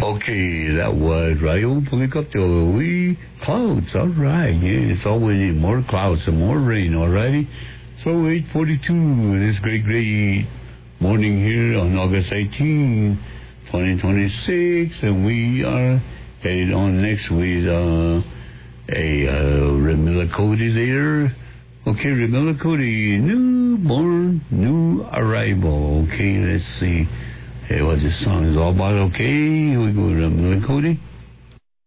Okay, that was Radio Pumicopio. Clouds, all right. Yeah, it's always more clouds and more rain, all righty. So 8:42, this great morning here on August 18, 2026, and we are headed on next with Ramila Cody there. Okay, Ramila Cody, new arrival. Okay, let's see. Hey, what this song is all about. Okay, here we go, Ramila Cody.